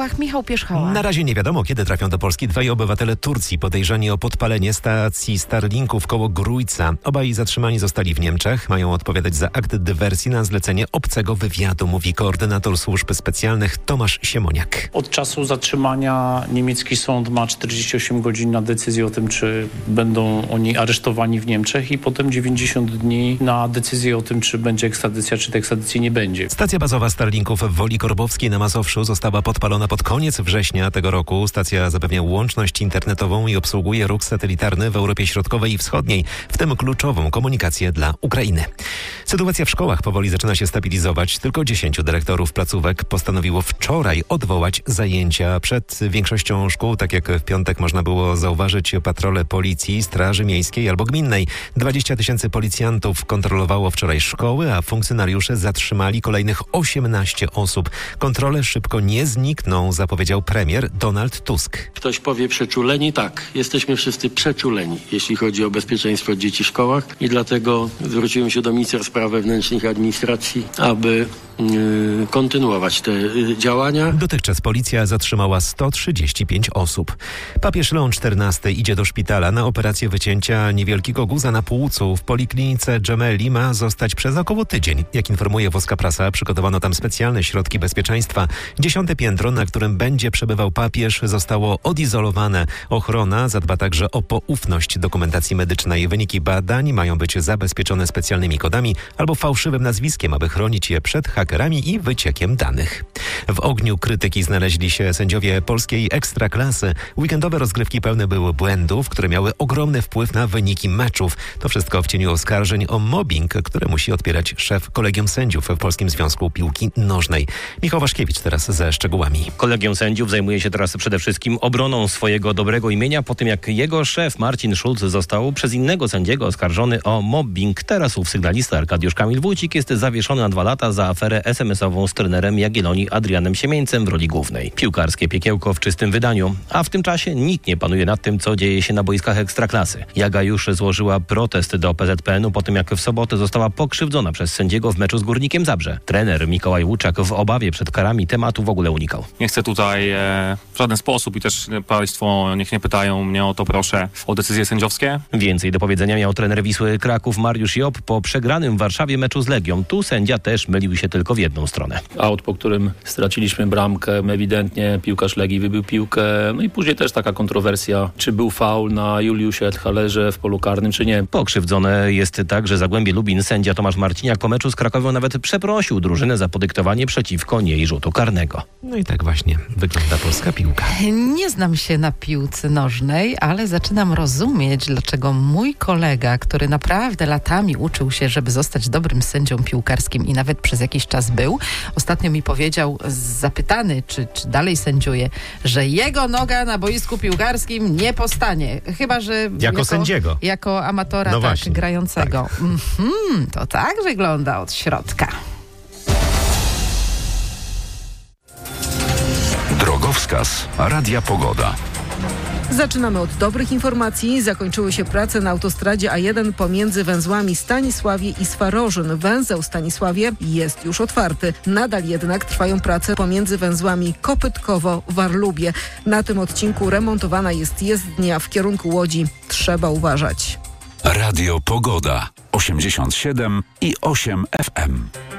Michał Pierzchała. Na razie nie wiadomo, kiedy trafią do Polski dwaj obywatele Turcji podejrzani o podpalenie stacji Starlinków koło Grójca. Obaj zatrzymani zostali w Niemczech. Mają odpowiadać za akt dywersji na zlecenie obcego wywiadu, mówi koordynator służb specjalnych Tomasz Siemoniak. Od czasu zatrzymania niemiecki sąd ma 48 godzin na decyzję o tym, czy będą oni aresztowani w Niemczech i potem 90 dni na decyzję o tym, czy będzie ekstradycja, czy tej ekstradycji nie będzie. Stacja bazowa Starlinków w Woli Korbowskiej na Mazowszu została podpalona pod koniec września tego roku. Stacja zapewnia łączność internetową i obsługuje ruch satelitarny w Europie Środkowej i Wschodniej, w tym kluczową komunikację dla Ukrainy. Sytuacja w szkołach powoli zaczyna się stabilizować. Tylko 10 dyrektorów placówek postanowiło wczoraj odwołać zajęcia. Przed większością szkół, tak jak w piątek można było zauważyć, patrole policji, straży miejskiej albo gminnej. 20 000 policjantów kontrolowało wczoraj szkoły, a funkcjonariusze zatrzymali kolejnych 18 osób. Kontrole szybko nie znikną, zapowiedział premier Donald Tusk. Ktoś powie przeczuleni? Tak, jesteśmy wszyscy przeczuleni, jeśli chodzi o bezpieczeństwo dzieci w szkołach i dlatego zwróciłem się do ministra spraw wewnętrznych i administracji, aby kontynuować te działania. Dotychczas policja zatrzymała 135 osób. Papież Leon XIV idzie do szpitala na operację wycięcia niewielkiego guza na płucu. W poliklinice Gemelli ma zostać przez około tydzień. Jak informuje włoska prasa, przygotowano tam specjalne środki bezpieczeństwa. 10. piętro, na którym będzie przebywał papież, zostało odizolowane. Ochrona zadba także o poufność dokumentacji medycznej. Wyniki badań mają być zabezpieczone specjalnymi kodami albo fałszywym nazwiskiem, aby chronić je przed hakerami i wyciekiem danych. W ogniu krytyki znaleźli się sędziowie polskiej ekstraklasy. Weekendowe rozgrywki pełne były błędów, które miały ogromny wpływ na wyniki meczów. To wszystko w cieniu oskarżeń o mobbing, które musi odpierać szef Kolegium Sędziów w Polskim Związku Piłki Nożnej. Michał Waszkiewicz teraz ze szczegółami. Kolegium Sędziów zajmuje się teraz przede wszystkim obroną swojego dobrego imienia po tym, jak jego szef Marcin Schulz został przez innego sędziego oskarżony o mobbing. Teraz ów sygnalista Arkadiusz Kamil Wójcik jest zawieszony na 2 lata za aferę SMS-ową z trenerem Jagiellonii Adrianem Siemieńcem w roli głównej. Piłkarskie piekiełko w czystym wydaniu, a w tym czasie nikt nie panuje nad tym, co dzieje się na boiskach ekstraklasy. Jaga już złożyła protest do PZPN-u po tym, jak w sobotę została pokrzywdzona przez sędziego w meczu z Górnikiem Zabrze. Trener Mikołaj Łuczak w obawie przed karami tematu w ogóle unikał. Nie chcę tutaj w żaden sposób i też państwo niech nie pytają mnie o to, proszę, o decyzje sędziowskie. Więcej do powiedzenia miał trener Wisły Kraków Mariusz Job po przegranym w Warszawie meczu z Legią. Tu sędzia też mylił się tylko w jedną stronę. Aut, po którym straciliśmy bramkę, ewidentnie piłkarz Legii wybił piłkę. No i później też taka kontrowersja, czy był faul na Juliusie Edhalerze w polu karnym, czy nie. Pokrzywdzone jest także Zagłębie Lubin. Sędzia Tomasz Marciniak po meczu z Krakowią nawet przeprosił drużynę za podyktowanie przeciwko niej rzutu karnego. No i tak właśnie wygląda polska piłka. Nie znam się na piłce nożnej, ale zaczynam rozumieć, dlaczego mój kolega, który naprawdę latami uczył się, żeby zostać dobrym sędzią piłkarskim i nawet przez jakiś czas był, ostatnio mi powiedział, zapytany, czy dalej sędziuje, że jego noga na boisku piłkarskim nie postanie. Chyba że jako sędziego. Jako amatora, no tak, właśnie, grającego. Tak. To tak wygląda od środka. Drogowskaz Radia Pogoda. Zaczynamy od dobrych informacji. Zakończyły się prace na autostradzie A1 pomiędzy węzłami Stanisławie i Swarożyn. Węzeł Stanisławie jest już otwarty. Nadal jednak trwają prace pomiędzy węzłami Kopytkowo-Warlubie. Na tym odcinku remontowana jest jezdnia w kierunku Łodzi. Trzeba uważać. Radio Pogoda 87,8 FM.